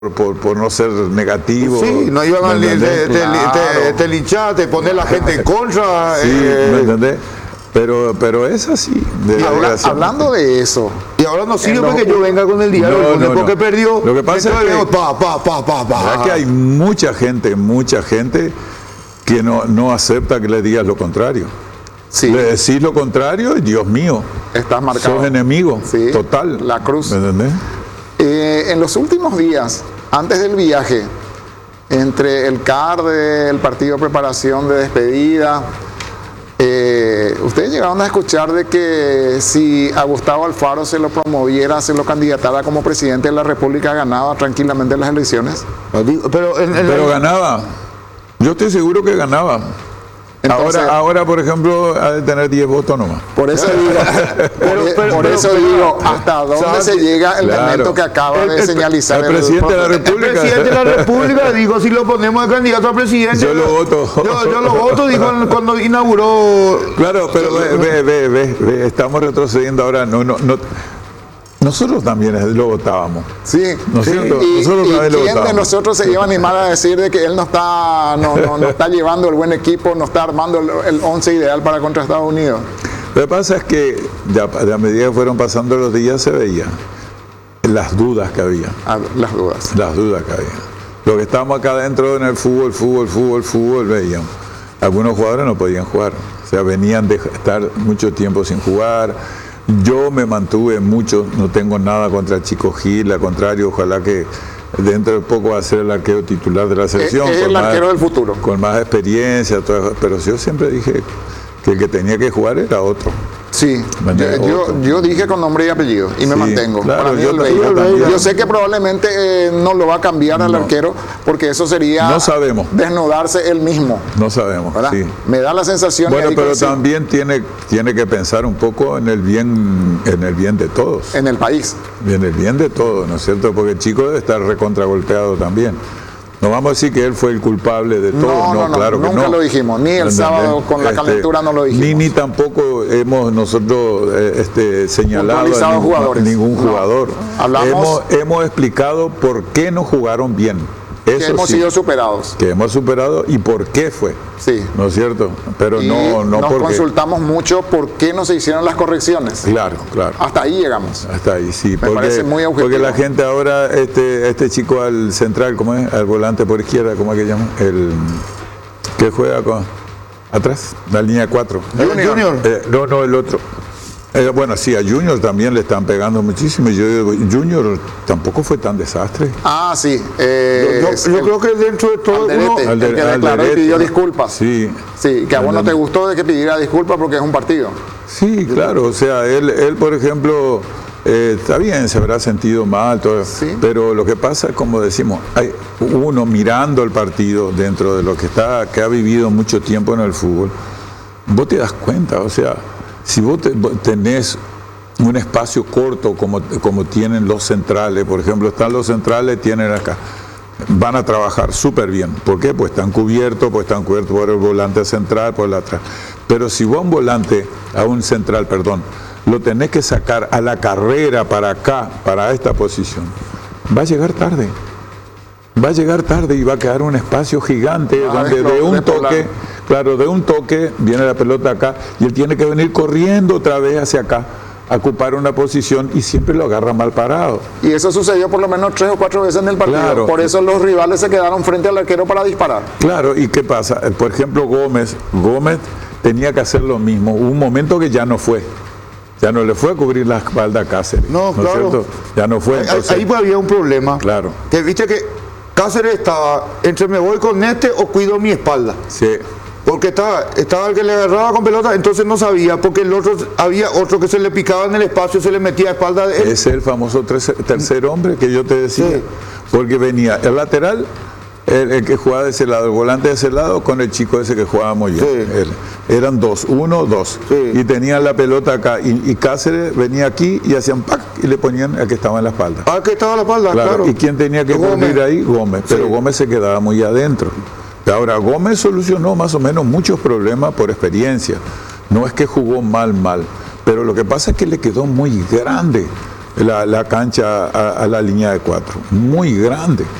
por no ser negativo. Sí, no iban a te linchar, te poner la gente en contra. Sí, ¿me entendés? Pero es así. Hablando de eso. Y ahora no sirve que yo venga con el diario porque perdió. Lo que pasa es que hay mucha gente que no acepta que le digas lo contrario. Sí. Le decís lo contrario y Dios mío, estás marcado. Sos enemigo, sí, total. La cruz. ¿Me entendés? En los últimos días, antes del viaje, entre el CAR del partido de preparación de despedida, ustedes llegaron a escuchar de que si a Gustavo Alfaro se lo promoviera, se lo candidatara como presidente de la República, ganaba tranquilamente las elecciones. Pero ganaba. Yo estoy seguro que ganaba. Entonces, ahora, por ejemplo, ha de tener 10 votos nomás. Por eso digo, ¿hasta dónde se llega el momento que acaba de señalizar el presidente de la República? El presidente de la República dijo, si lo ponemos de candidato a presidente... Yo lo voto. Yo lo voto, dijo cuando inauguró... Claro, pero ve, estamos retrocediendo ahora. Nosotros también lo votábamos. Sí, ¿no es cierto? Nosotros también lo ¿quién votábamos. de nosotros se iba a animar a decir de que él no está llevando el buen equipo, no está armando el 11 ideal para contra Estados Unidos? Lo que pasa es que ya a medida que fueron pasando los días se veía las dudas que había. Las dudas. Las dudas que había. Lo que estábamos acá adentro en el fútbol, veíamos. Algunos jugadores no podían jugar. O sea, venían de estar mucho tiempo sin jugar. Yo me mantuve mucho, no tengo nada contra el Chico Gil, al contrario, ojalá que dentro de poco va a ser el arquero titular de la selección. Es el arquero del futuro. Con más experiencia, pero yo siempre dije que el que tenía que jugar era otro. Sí, yo dije con nombre y apellido y me mantengo. Claro, para mí yo sé que probablemente no lo va a cambiar al arquero porque eso sería desnudarse él mismo. No sabemos, sí. Me da la sensación. Bueno, pero también tiene que pensar un poco en el bien de todos. En el país. En el bien de todos, ¿no es cierto? Porque el chico debe estar recontragolpeado también. No vamos a decir que él fue el culpable de todo, no, claro que no. Nunca lo dijimos, ni el sábado con la calentura no lo dijimos. Ni tampoco hemos nosotros señalado a ningún jugador. Hemos explicado por qué no jugaron bien. Que hemos sido superados. Que hemos superado y por qué fue. Sí. ¿No es cierto? Pero no nos porque consultamos mucho por qué no se hicieron las correcciones. Claro. Hasta ahí llegamos. Hasta ahí, sí. Me parece muy objetivo. Porque la gente ahora, este chico al central, ¿cómo es? Al volante por izquierda, ¿cómo es que llama? El que juega atrás, la línea 4. Junior. No, el otro. Bueno, sí, a Junior también le están pegando muchísimo. Yo digo, Junior tampoco fue tan desastre. Ah, sí. Yo creo que dentro de todo el que declaró y pidió disculpas. Sí. Sí, que a vos no te gustó de que pidiera disculpas porque es un partido. Sí, claro. O sea, él por ejemplo, está bien, se habrá sentido mal, todo, sí. Pero lo que pasa, como decimos, hay uno mirando el partido dentro de lo que ha vivido mucho tiempo en el fútbol, vos te das cuenta, o sea, si vos tenés un espacio corto como tienen los centrales, por ejemplo, están los centrales, tienen acá, van a trabajar súper bien. ¿Por qué? Pues están cubiertos por el volante central, por la atrás. Pero si vos a un central, lo tenés que sacar a la carrera para acá, para esta posición, va a llegar tarde. Y va a quedar un espacio gigante donde de un toque viene la pelota acá y él tiene que venir corriendo otra vez hacia acá a ocupar una posición y siempre lo agarra mal parado. Y eso sucedió por lo menos 3 o 4 veces en el partido. Claro. Por eso los rivales se quedaron frente al arquero para disparar. Claro, ¿y qué pasa? Por ejemplo, Gómez tenía que hacer lo mismo. Hubo un momento que ya no fue. Ya no le fue a cubrir la espalda a Cáceres. No, claro. ¿Es cierto? Ya no fue. Entonces, ahí había un problema. Claro. Que viste que Cáceres estaba entre me voy con o cuido mi espalda. Sí. Porque estaba el que le agarraba con pelota, entonces no sabía, porque había otro que se le picaba en el espacio, se le metía a espalda de él. Es el famoso tercer hombre que yo te decía. Sí. Porque venía el lateral, el que jugaba de ese lado, el volante de ese lado, con el chico ese que jugábamos yo. Sí. Eran dos. Sí. Y tenían la pelota acá. Y Cáceres venía aquí y hacían ¡pac! Y le ponían al que estaba en la espalda. Al que estaba en la espalda, claro. ¿Y quién tenía que cubrir ahí? Gómez. Pero Sí. Gómez se quedaba muy adentro. Ahora, Gómez solucionó más o menos muchos problemas por experiencia. No es que jugó mal, pero lo que pasa es que le quedó muy grande la cancha a la línea de 4. Muy grande.